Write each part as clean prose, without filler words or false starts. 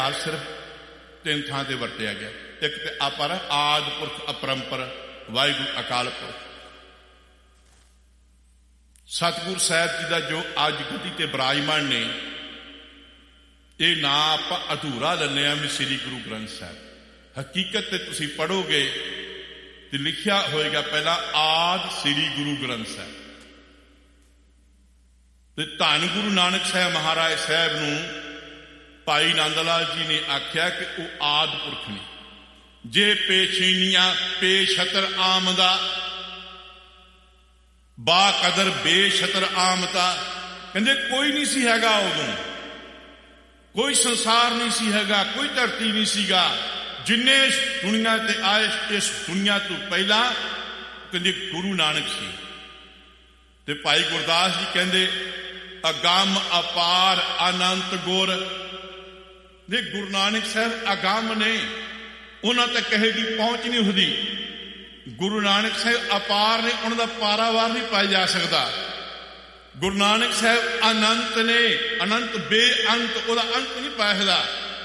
ਖਿਆਲ ਸਿਰਫ ਤਿੰਨ ਥਾਂ ਤੇ ਵਰਤਿਆ ਗਿਆ। ਇੱਕ ਤੇ ਅਪਰ, ਆਦ ਪੁਰਖ, ਅਪਰੰਪਰ, ਵਾਹਿਗੁਰੂ ਅਕਾਲ ਪੁਰਖ। ਸਤਿਗੁਰੂ ਸਾਹਿਬ ਜੀ ਦਾ ਜੋ ਅੱਜ ਗੱਦੀ ਤੇ ਬਿਰਾਜਮਾਨ ਨੇ, ਇਹ ਨਾਂ ਆਪਾਂ ਅਧੂਰਾ ਲੈਂਦੇ ਹਾਂ ਵੀ ਸ੍ਰੀ ਗੁਰੂ ਗ੍ਰੰਥ ਸਾਹਿਬ। ਹਕੀਕਤ ਤੇ ਤੁਸੀਂ ਪੜ੍ਹੋਗੇ ਤੇ ਲਿਖਿਆ ਹੋਏਗਾ ਪਹਿਲਾਂ ਆਦ ਸ੍ਰੀ ਗੁਰੂ ਗ੍ਰੰਥ ਸਾਹਿਬ। ਤੇ ਧੰਨ ਗੁਰੂ ਨਾਨਕ ਸਾਹਿਬ ਮਹਾਰਾਜ ਸਾਹਿਬ ਨੂੰ ਭਾਈ ਨੰਦ ਲਾਲ ਜੀ ਨੇ ਆਖਿਆ ਕਿ ਉਹ ਆਦ ਪੁਰਖ ਨੇ। ਜੇ ਪੇਸ਼ੀਨੀਆਂ ਪੇਸ਼ਤਰ ਆਮਦਾ, ਬਾ ਕਦਰ ਬੇਸ਼ਤਰ ਆਮਤਾ। ਕਹਿੰਦੇ ਕੋਈ ਨਹੀਂ ਸੀ ਹੈਗਾ ਉਦੋਂ, ਕੋਈ ਸੰਸਾਰ ਨਹੀਂ ਸੀ ਹੈਗਾ, ਕੋਈ ਧਰਤੀ ਨਹੀਂ ਸੀਗਾ। ਜਿੰਨੇ ਦੁਨੀਆ ਤੇ ਆਏ ਇਸ ਦੁਨੀਆ ਤੋਂ ਪਹਿਲਾਂ ਕਹਿੰਦੇ ਗੁਰੂ ਨਾਨਕ ਸੀ। ਤੇ ਭਾਈ ਗੁਰਦਾਸ ਜੀ ਕਹਿੰਦੇ ਅਗੰਮ ਅਪਾਰ ਅਨੰਤ ਗੁਰ। ਦੇ ਗੁਰੂ ਨਾਨਕ ਸਾਹਿਬ ਅਗੰਮ ਨੇ, ਉਹਨਾਂ ਤੱਕ ਕਿਸੇ ਦੀ ਪਹੁੰਚ ਨਹੀਂ ਹੁੰਦੀ। ਗੁਰੂ ਨਾਨਕ ਸਾਹਿਬ ਅਪਾਰ ਨੇ, ਉਹਨਾਂ ਦਾ ਪਾਰਾਵਾਰ ਨਹੀਂ ਪਾਇਆ ਜਾ ਸਕਦਾ। ਗੁਰੂ ਨਾਨਕ ਸਾਹਿਬ ਅਨੰਤ ਨੇ, ਅਨੰਤ ਬੇਅੰਤ, ਉਹਦਾ ਅੰਤ ਨਹੀਂ ਪਾਇਆ ਸਕਦਾ।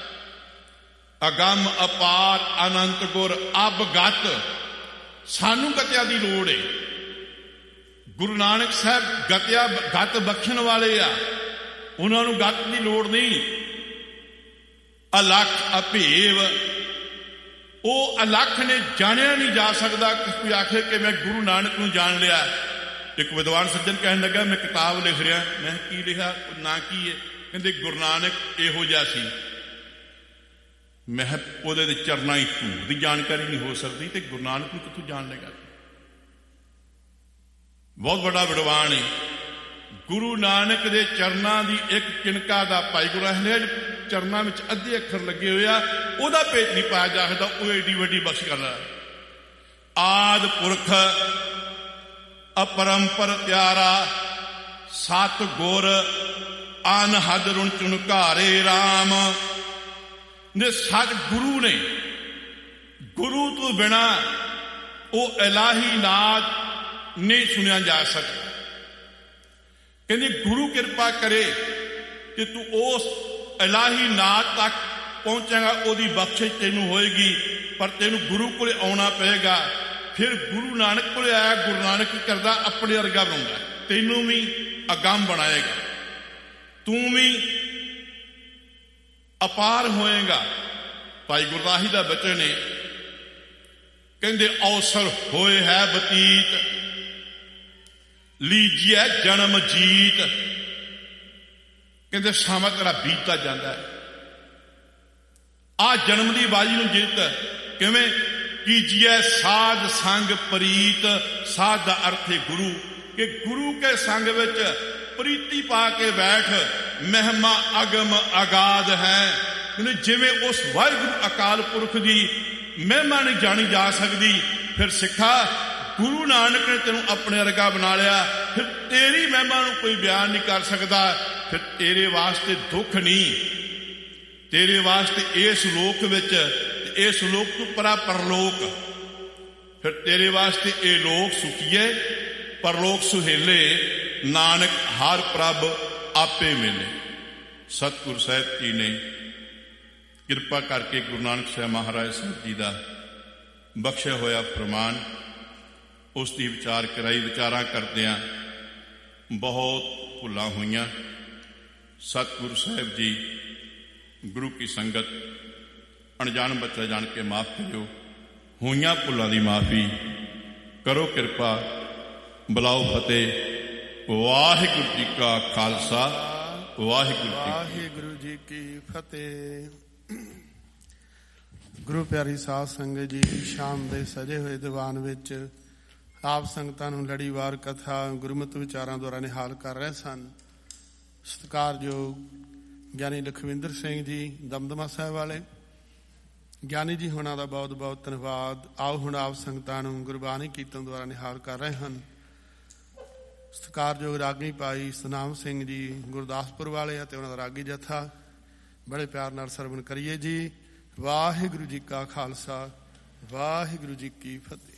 ਅਗੰਮ ਅਪਾਰ ਅਨੰਤ ਗੁਰ ਅਬਗਤ। ਸਾਨੂੰ ਗਤਿਆ ਦੀ ਲੋੜ ਏ। ਗੁਰੂ ਨਾਨਕ ਸਾਹਿਬ ਗਤ ਬਖਸ਼ਣ ਵਾਲੇ ਆ, ਉਹਨਾਂ ਨੂੰ ਗਤ ਦੀ ਲੋੜ ਨਹੀਂ। ਅਲਖ ਅਭੇਵ, ਉਹ ਅਲਖ ਨੇ, ਜਾਣਿਆ ਨਹੀਂ ਜਾ ਸਕਦਾ। ਕੋਈ ਆਖੇ ਕਿ ਮੈਂ ਗੁਰੂ ਨਾਨਕ ਨੂੰ ਜਾਣ ਲਿਆ। ਇੱਕ ਵਿਦਵਾਨ ਸੱਜਣ ਕਹਿਣ ਲੱਗਾ ਮੈਂ ਕਿਤਾਬ ਲਿਖ ਰਿਹਾ। ਮੈਂ ਕੀ ਲਿਖਿਆ? ਨਾ ਕੀ ਹੈ? ਕਹਿੰਦੇ ਗੁਰੂ ਨਾਨਕ ਇਹੋ ਜਿਹਾ ਸੀ। ਮੈਂ ਉਹਦੇ ਦੇ ਚਰਨਾਂ ਹੀ ਧੂੜ ਦੀ ਜਾਣਕਾਰੀ ਨਹੀਂ ਹੋ ਸਕਦੀ ਤੇ ਗੁਰੂ ਨਾਨਕ ਨੂੰ ਕਿੱਥੋਂ ਜਾਣ ਲੇਗਾ? ਬਹੁਤ ਵੱਡਾ ਵਿਦਵਾਨ ਹੈ। ਗੁਰੂ ਨਾਨਕ ਦੇ ਚਰਨਾਂ ਦੀ ਇੱਕ ਕਿਣਕਾ ਦਾ ਭਾਈ ਗੁਰੂ ਚਰਨਾਂ ਵਿੱਚ ਅੱਧੇ ਅੱਖਰ ਲੱਗੇ ਹੋਏ ਆ, ਉਹਦਾ ਭੇਤ ਨਹੀਂ ਪਾਇਆ ਜਾ ਸਕਦਾ। ਉਹ ਏਡੀ ਵੱਡੀ ਬਖਸ਼ ਕਰਦਾ। ਆਦ ਪੁਰਖ ਅਪਰੰਪਰ ਤਿਆਰਾ, ਸਤ ਗੁਰ ਅਨਹਦ ਰੁਣ ਚੁਨਕਾਰੇ ਰਾਮ। ਨੇ ਸੱਚ ਗੁਰੂ ਨੇ, ਗੁਰੂ ਤੋਂ ਬਿਨਾ ਉਹ ਇਲਾਹੀ ਨਾਦ ਨਹੀਂ ਸੁਣਿਆ ਜਾ ਸਕਦਾ। ਕਹਿੰਦੇ ਗੁਰੂ ਕਿਰਪਾ ਕਰੇ ਕਿ ਤੂੰ ਉਸ ਇਲਾਹੀ ਨਾਦ ਤੱਕ ਪਹੁੰਚੇਗਾ, ਉਹਦੀ ਬਖਸ਼ਿਸ਼ ਤੈਨੂੰ ਹੋਏਗੀ। ਪਰ ਤੈਨੂੰ ਗੁਰੂ ਕੋਲੇ ਆਉਣਾ ਪਏਗਾ। ਫਿਰ ਗੁਰੂ ਨਾਨਕ ਕੋਲੇ ਆਇਆ। ਗੁਰੂ ਨਾਨਕ ਕੀ ਕਰਦਾ? ਆਪਣੇ ਵਰਗਾ ਬਣਾਉਂਦਾ, ਤੈਨੂੰ ਵੀ ਅਗੰਮ ਬਣਾਏਗਾ, ਤੂੰ ਵੀ ਅਪਾਰ ਹੋਏਗਾ। ਭਾਈ ਗੁਰਦਾਸ ਜੀ ਦਾ ਬਚਨ ਨੇ, ਕਹਿੰਦੇ ਅਵਸਰ ਹੋਏ ਹੈ ਬਤੀਤ, ਲੀਜੀਏ ਜਨਮ ਜੀਤ। ਕਹਿੰਦੇ ਸਮਾਂ ਤੇਰਾ ਬੀਤਦਾ ਜਾਂਦਾ ਹੈ। ਆਹ ਜਨਮ ਦੀ ਬਾਜੀ ਨੂੰ ਜਿੱਤ ਕਿਵੇਂ? ਕੀਜੀਏ ਸਾਧ ਸੰਗ ਪ੍ਰੀਤ। ਸਾਧ ਦਾ ਅਰਥ ਹੈ ਗੁਰੂ, ਕਿ ਗੁਰੂ ਕੇ ਸੰਗ ਵਿੱਚ ਪ੍ਰੀਤੀ ਪਾ ਕੇ ਬੈਠ। ਮਹਿਮਾ ਅਗਮ ਅਗਾਧ ਹੈ। ਕਹਿੰਦੇ ਜਿਵੇਂ ਉਸ ਵਾਹਿਗੁਰੂ ਅਕਾਲ ਪੁਰਖ ਦੀ ਮਹਿਮਾ ਨਹੀਂ ਜਾਣੀ ਜਾ ਸਕਦੀ, ਫਿਰ ਸਿੱਖਾ ਗੁਰੂ ਨਾਨਕ ਨੇ ਤੈਨੂੰ ਆਪਣੇ ਵਰਗਾ ਬਣਾ ਲਿਆ। ਫਿਰ ਤੇਰੀ ਮਹਿਮਾ ਨੂੰ ਕੋਈ ਬਿਆਨ ਨਹੀਂ ਕਰ ਸਕਦਾ। ਫਿਰ ਤੇਰੇ ਵਾਸਤੇ ਦੁੱਖ ਨਹੀਂ, ਤੇਰੇ ਵਾਸਤੇ ਇਸ ਲੋਕ ਵਿੱਚ, ਇਸ ਲੋਕ ਤੋਂ ਪਰਾ ਪਰਲੋਕ। ਫਿਰ ਤੇਰੇ ਵਾਸਤੇ ਇਹ ਲੋਕ ਸੁਖੀਏ, ਪਰਲੋਕ ਸੁਹੇਲੇ। ਨਾਨਕ ਹਰ ਪ੍ਰਭ ਆਪੇ ਮਿਲੇ। ਸਤਿਗੁਰੂ ਸਾਹਿਬ ਜੀ ਨੇ ਕਿਰਪਾ ਕਰਕੇ ਗੁਰੂ ਨਾਨਕ ਸਾਹਿਬ ਮਹਾਰਾਜ ਸਾਹਿਬ ਜੀ ਦਾ ਬਖਸ਼ਿਆ ਹੋਇਆ ਫਰਮਾਨ, ਉਸ ਦੀ ਵਿਚਾਰ ਕਰਾਈ। ਵਿਚਾਰਾਂ ਕਰਦਿਆਂ ਬਹੁਤ ਭੁੱਲਾਂ ਹੋਈਆਂ। ਸਤਿਗੁਰੂ ਸਾਹਿਬ ਜੀ ਗੁਰੂ ਕੀ ਸੰਗਤ ਅਣਜਾਣ ਬੱਚਾ ਜਾਣ ਕੇ ਮਾਫ ਕਰਿਓ। ਹੋਈਆਂ ਭੁੱਲਾਂ ਦੀ ਮਾਫੀ ਕਰੋ ਕਿਰਪਾ। ਬੁਲਾਓ ਫਤਿਹ। ਵਾਹਿਗੁਰੂ ਜੀ ਕਾ ਖਾਲਸਾ, ਵਾਹਿਗੁਰੂ ਜੀ ਕੀ ਫਤਿਹ। ਗੁਰੂ ਪਿਆਰੀ ਸਾਧ ਸੰਗਤ ਜੀ, ਸ਼ਾਮ ਦੇ ਸਜੇ ਹੋਏ ਦੀਵਾਨ ਵਿੱਚ ਆਪ ਸੰਗਤਾਂ ਨੂੰ ਲੜੀਵਾਰ ਕਥਾ ਗੁਰਮਤਿ ਵਿਚਾਰਾਂ ਦੁਆਰਾ ਨਿਹਾਲ ਕਰ ਰਹੇ ਸਨ। ਸਤਿਕਾਰਯੋਗ ਗਿਆਨੀ ਲਖਵਿੰਦਰ ਸਿੰਘ ਜੀ ਦਮਦਮਾ ਸਾਹਿਬ ਵਾਲੇ, ਗਿਆਨੀ ਜੀ ਹੋਣਾ ਦਾ ਬਹੁਤ ਬਹੁਤ ਧੰਨਵਾਦ। ਆਓ ਹੁਣ ਆਪ ਸੰਗਤਾਂ ਨੂੰ ਗੁਰਬਾਣੀ ਕੀਰਤਨ ਦੁਆਰਾ ਨਿਹਾਲ ਕਰ ਰਹੇ ਹਨ। ਸਤਿਕਾਰਯੋਗ ਰਾਗੀ ਭਾਈ ਸਤਨਾਮ ਸਿੰਘ ਜੀ ਗੁਰਦਾਸਪੁਰ ਵਾਲੇ ਅਤੇ ਉਹਨਾਂ ਦਾ ਰਾਗੀ ਜਥਾ, ਬੜੇ ਪਿਆਰ ਨਾਲ ਸਰਵਣ ਕਰੀਏ ਜੀ। ਵਾਹਿਗੁਰੂ ਜੀ ਕਾ ਖਾਲਸਾ, ਵਾਹਿਗੁਰੂ ਜੀ ਕੀ ਫਤਿਹ।